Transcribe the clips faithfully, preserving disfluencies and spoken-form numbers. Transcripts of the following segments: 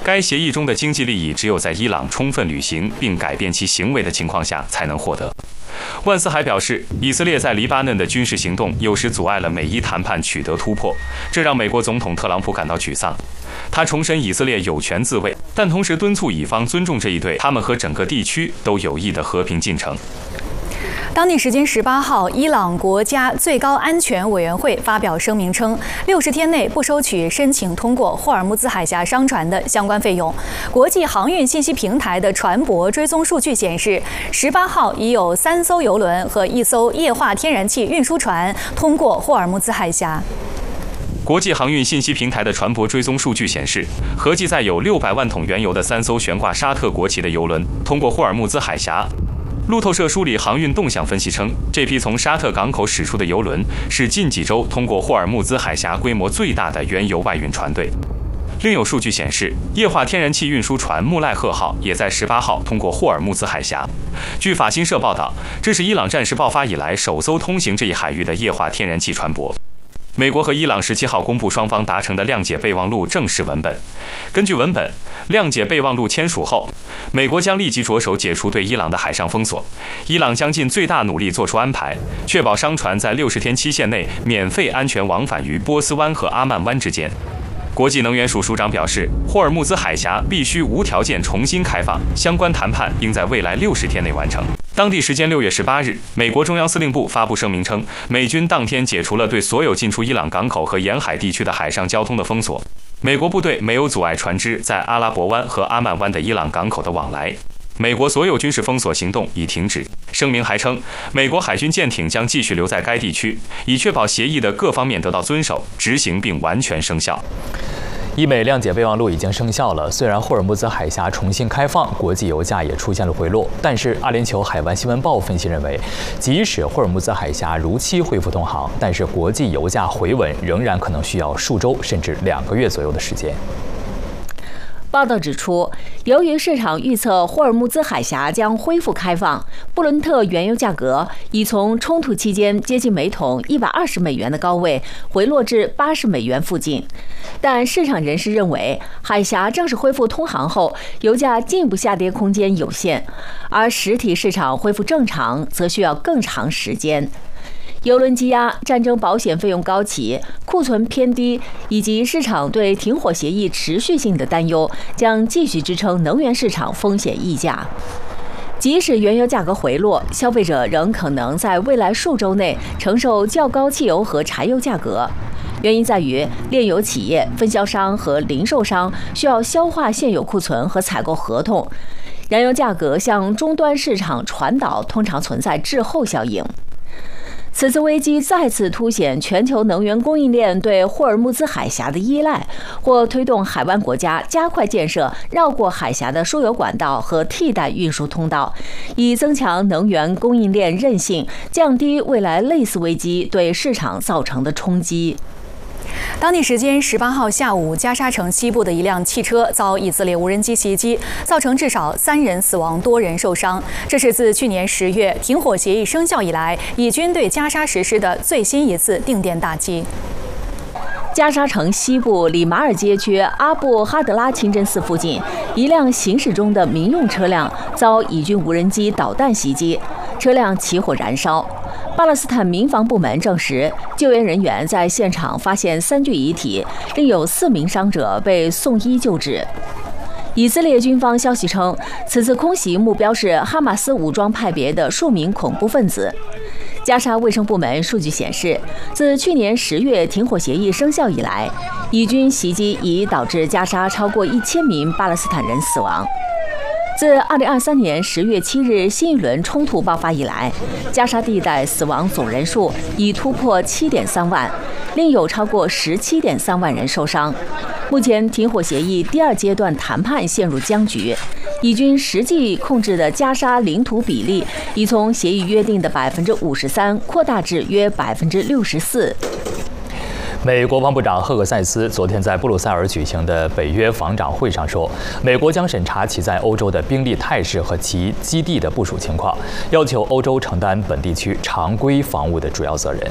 该协议中的经济利益只有在伊朗充分履行并改变其行为的情况下才能获得。万斯还表示，以色列在黎巴嫩的军事行动有时阻碍了美伊谈判取得突破，这让美国总统特朗普感到沮丧。他重申以色列有权自卫，但同时敦促以方尊重这一对他们和整个地区都有益的和平进程。 当地时间十八号，伊朗国家最高安全委员会发表声明称，六十天内不收取申请通过霍尔木兹海峡商船的相关费用。国际航运信息平台的船舶追踪数据显示，十八号已有三艘邮轮和一艘液化天然气运输船通过霍尔木兹海峡。 国际航运信息平台的船舶追踪数据显示，合计载有六百万桶原油的三艘悬挂沙特国旗的邮轮通过霍尔木兹海峡。路透社梳理航运动向分析称，这批从沙特港口驶出的邮轮是近几周通过霍尔木兹海峡规模最大的原油外运船队。另有数据显示，液化天然气运输船穆赖赫号也在十八号通过霍尔木兹海峡。据法新社报道，这是伊朗战事爆发以来首艘通行这一海域的液化天然气船舶。美国和伊朗十七号公布双方达成的谅解备忘录正式文本。根据文本，谅解备忘录签署后，美国将立即着手解除对伊朗的海上封锁，伊朗将尽最大努力做出安排，确保商船在六十天期限内免费安全往返于波斯湾和阿曼湾之间。国际能源署署长表示，霍尔木兹海峡必须无条件重新开放，相关谈判应在未来六十天内完成。当地时间六月十八日，美国中央司令部发布声明称，美军当天解除了对所有进出伊朗港口和沿海地区的海上交通的封锁。美国部队没有阻碍船只在阿拉伯湾和阿曼湾的伊朗港口的往来。美国所有军事封锁行动已停止。声明还称，美国海军舰艇将继续留在该地区，以确保协议的各方面得到遵守、执行并完全生效。 伊美谅解备忘录已经生效了，虽然霍尔木兹海峡重新开放，国际油价也出现了回落，但是阿联酋海湾新闻报分析认为，即使霍尔木兹海峡如期恢复通航，但是国际油价回稳仍然可能需要数周甚至两个月左右的时间。 报道指出，由于市场预测霍尔木兹海峡将恢复开放，布伦特原油价格已从冲突期间接近每桶一百二十美元的高位回落至八十美元附近。但市场人士认为，海峡正式恢复通航后，油价进一步下跌空间有限，而实体市场恢复正常则需要更长时间。邮轮积压、战争保险费用高企、库存偏低，以及市场对停火协议持续性的担忧，将继续支撑能源市场风险溢价。即使原油价格回落，消费者仍可能在未来数周内承受较高汽油和柴油价格。原因在于，炼油企业、分销商和零售商需要消化现有库存和采购合同，燃油价格向终端市场传导通常存在滞后效应。此次危机再次凸显全球能源供应链对霍尔木兹海峡的依赖，或推动海湾国家加快建设绕过海峡的输油管道和替代运输通道，以增强能源供应链韧性，降低未来类似危机对市场造成的冲击。 当地时间十八号下午，加沙城西部的一辆汽车遭以色列无人机袭击，造成至少三人死亡、多人受伤。这是自去年十月停火协议生效以来，以军对加沙实施的最新一次定点打击。 加沙城西部里马尔街区阿布哈德拉清真寺附近，一辆行驶中的民用车辆遭以军无人机导弹袭击，车辆起火燃烧。巴勒斯坦民防部门证实，救援人员在现场发现三具遗体，另有四名伤者被送医救治。以色列军方消息称，此次空袭目标是哈马斯武装派别的数名恐怖分子。加沙卫生部门数据显示，自去年十月停火协议生效以来，以军袭击已导致加沙超过一千名巴勒斯坦人死亡。自二零二三年十月七日新一轮冲突爆发以来，加沙地带死亡总人数已突破七点三万，另有超过十七点三万人受伤。目前停火协议第二阶段谈判陷入僵局，以军实际控制的加沙领土比例已从协议约定的百分之五十三扩大至约百分之六十四。 美国防部长赫克塞斯昨天在布鲁塞尔举行的北约防长会上说，美国将审查其在欧洲的兵力态势和其基地的部署情况，要求欧洲承担本地区常规防务的主要责任。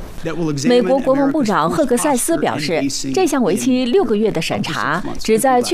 美国国防部长赫克塞斯表示，这项为期六个月的审查旨在确